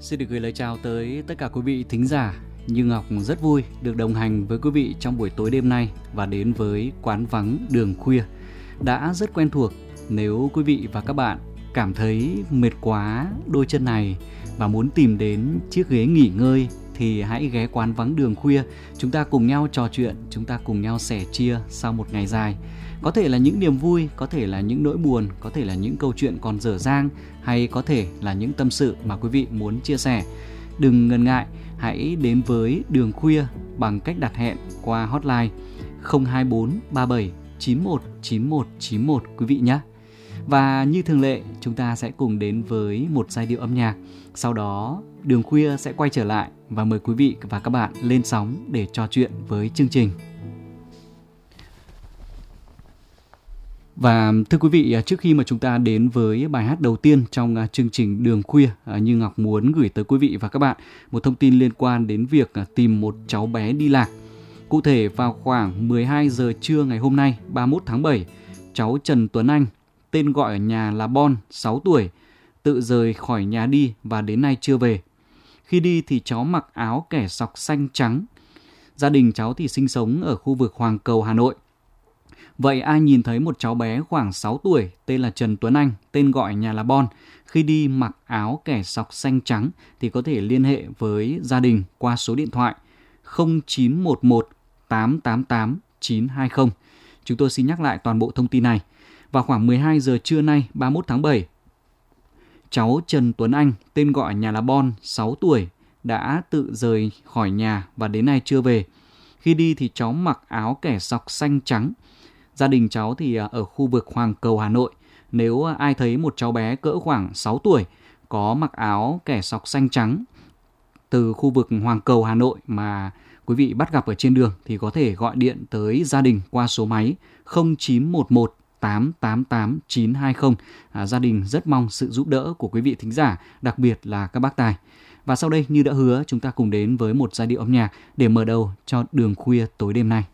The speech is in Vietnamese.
Xin được gửi lời chào tới tất cả quý vị thính giả. Như Ngọc rất vui được đồng hành với quý vị trong buổi tối đêm nay và đến với quán vắng đường khuya. Đã rất quen thuộc, nếu quý vị và các bạn cảm thấy mệt quá đôi chân này và muốn tìm đến chiếc ghế nghỉ ngơi thì hãy ghé quán vắng đường khuya. Chúng ta cùng nhau trò chuyện, chúng ta cùng nhau sẻ chia sau một ngày dài. Có thể là những niềm vui, có thể là những nỗi buồn, có thể là những câu chuyện còn dở dang, hay có thể là những tâm sự mà quý vị muốn chia sẻ. Đừng ngần ngại, hãy đến với đường khuya bằng cách đặt hẹn qua hotline 024 37 91 91 91 quý vị nhé. Và như thường lệ, chúng ta sẽ cùng đến với một giai điệu âm nhạc. Sau đó, đường khuya sẽ quay trở lại và mời quý vị và các bạn lên sóng để trò chuyện với chương trình. Và thưa quý vị, trước khi mà chúng ta đến với bài hát đầu tiên trong chương trình Đường Khuya, Như Ngọc muốn gửi tới quý vị và các bạn một thông tin liên quan đến việc tìm một cháu bé đi lạc. Cụ thể, vào khoảng 12 giờ trưa ngày hôm nay, 31 tháng 7, cháu Trần Tuấn Anh, tên gọi ở nhà là Bon, 6 tuổi, tự rời khỏi nhà đi và đến nay chưa về. Khi đi thì cháu mặc áo kẻ sọc xanh trắng. Gia đình cháu thì sinh sống ở khu vực Hoàng Cầu, Hà Nội. Vậy ai nhìn thấy một cháu bé khoảng 6 tuổi tên là Trần Tuấn Anh, tên gọi nhà là Bon, khi đi mặc áo kẻ sọc xanh trắng thì có thể liên hệ với gia đình qua số điện thoại 0911 888 920. Chúng tôi xin nhắc lại toàn bộ thông tin này. Vào khoảng 12 giờ trưa nay 31 tháng 7, cháu Trần Tuấn Anh, tên gọi nhà là Bon, 6 tuổi, đã tự rời khỏi nhà và đến nay chưa về. Khi đi thì cháu mặc áo kẻ sọc xanh trắng. Gia đình cháu thì ở khu vực Hoàng Cầu, Hà Nội. Nếu ai thấy một cháu bé cỡ khoảng 6 tuổi có mặc áo kẻ sọc xanh trắng từ khu vực Hoàng Cầu, Hà Nội mà quý vị bắt gặp ở trên đường thì có thể gọi điện tới gia đình qua số máy 0911 888 920. Gia đình rất mong sự giúp đỡ của quý vị thính giả, đặc biệt là các bác tài. Và sau đây, như đã hứa, chúng ta cùng đến với một giai điệu âm nhạc để mở đầu cho Đường Khuya tối đêm nay.